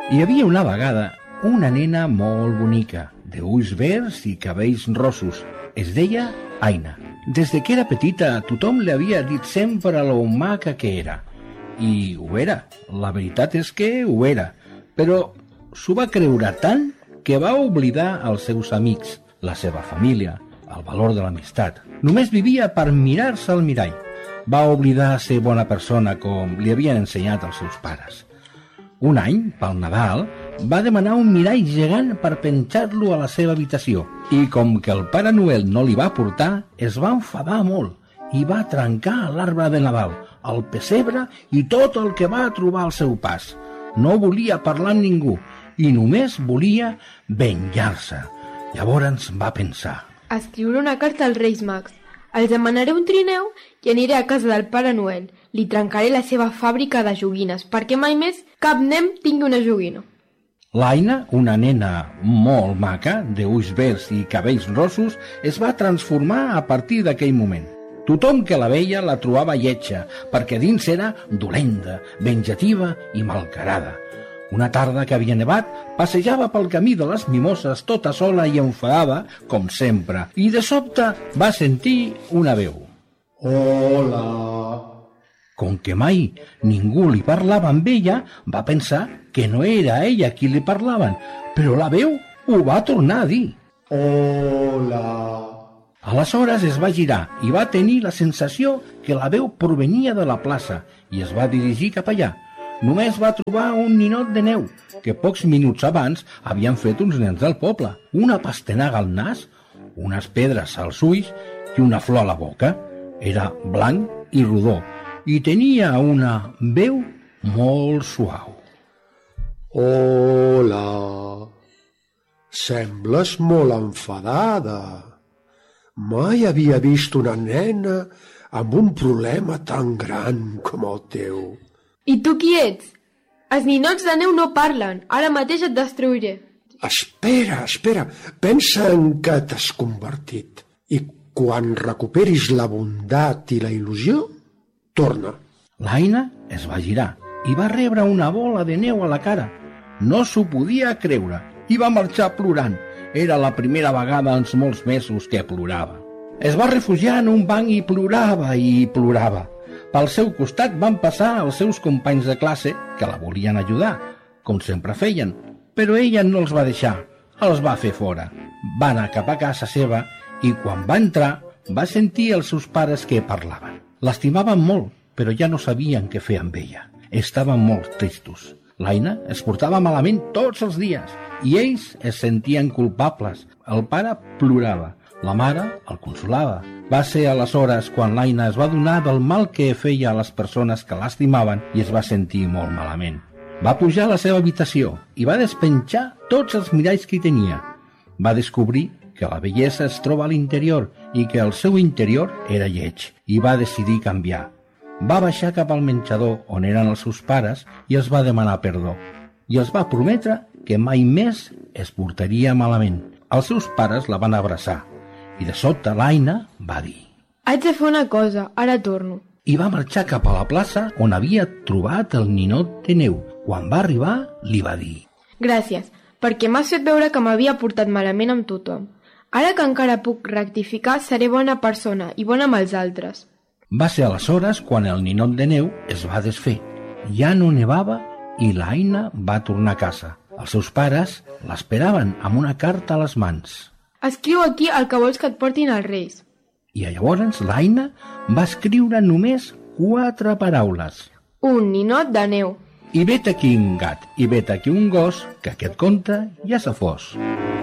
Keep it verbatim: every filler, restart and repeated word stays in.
Hi havia una vegada una nena molt bonica, d'ulls verds i cabells rossos. Es deia Aina. Des de que era petita, tothom li havia dit sempre lo maca que era. I ho era. La veritat és que ho era. Però s'ho va creure tant que va oblidar els seus amics, la seva família, el valor de l'amistat. Només vivia per mirar-se al mirall. Va oblidar ser bona persona com li havien ensenyat els seus pares. Un any, pel Nadal, va demanar un mirall gegant per penjar-lo a la seva habitació. I com que el Pare Noel no li va portar, es va enfadar molt i va trencar l'arbre de Nadal, el pessebre i tot el que va trobar al seu pas. No volia parlar amb ningú i només volia venjar-se. Llavors va pensar: escriure una carta als Reis Mags. Els demanaré un trineu i aniré a casa del Pare Noel. Li trencaré la seva fàbrica de joguines perquè mai més cap nen tingui una joguina. L'Aina, una nena molt maca, d'ulls verds i cabells rossos, es va transformar a partir d'aquell moment. Tothom que la veia la trobava lletja, perquè dins era dolenta, venjativa i malcarada. Una tarda que havia nevat, passejava pel camí de les mimoses tota sola i enfadada, com sempre, i de sobte va sentir una veu. Hola. Com que mai ningú li parlava amb ella, va pensar que no era ella qui li parlaven, però la veu ho va tornar a dir. Hola. Aleshores es va girar i va tenir la sensació que la veu provenia de la plaça i es va dirigir cap allà. Només va trobar un ninot de neu, que pocs minuts abans havien fet uns nens del poble, una pastanaga al nas, unes pedres als ulls i una flor a la boca. Era blanc i rodó i tenia una veu molt suau. Hola. Sembles molt enfadada. Mai havia vist una nena amb un problema tan gran com el teu. I tu qui ets? Els ninots de neu no parlen. Ara mateix et destruiré. Espera, espera. Pensa en què t'has convertit. I quan recuperis la bondat i la il·lusió, torna. L'Aina es va girar i va rebre una bola de neu a la cara. No s'ho podia creure i va marxar plorant. Era la primera vegada en molts mesos que plorava. Es va refugiar en un banc i plorava i plorava. Pel seu costat van passar els seus companys de classe, que la volien ajudar, com sempre feien, però ella no els va deixar, els va fer fora. Va anar cap a casa seva i quan va entrar va sentir els seus pares que parlaven. L'estimaven molt, però ja no sabien què fer amb ella. Estaven molt tristos. L'Aina es portava malament tots els dies i ells es sentien culpables. El pare plorava, la mare el consolava. Va ser aleshores quan l'Aina es va adonar del mal que feia a les persones que l'estimaven i es va sentir molt malament. Va pujar a la seva habitació i va despenjar tots els miralls que hi tenia. Va descobrir que la bellesa es troba a l'interior i que el seu interior era lleig i va decidir canviar. Va baixar cap al menjador on eren els seus pares i els va demanar perdó. I els va prometre que mai més es portaria malament. Els seus pares la van abraçar i de sobte l'Aina va dir: haig de fer una cosa, ara torno. I va marxar cap a la plaça on havia trobat el ninot de neu. Quan va arribar, li va dir: gràcies, perquè m'has fet veure que m'havia portat malament amb tothom. Ara que encara puc rectificar, seré bona persona i bona amb els altres. Va ser aleshores quan el ninot de neu es va desfer. Ja no nevava i l'Aina va tornar a casa. Els seus pares l'esperaven amb una carta a les mans. Escriu aquí el que vols que et portin els reis. I llavors l'Aina va escriure només quatre paraules. Un ninot de neu. I vet aquí un gat, i vet aquí un gos, que aquest conte ja se fos.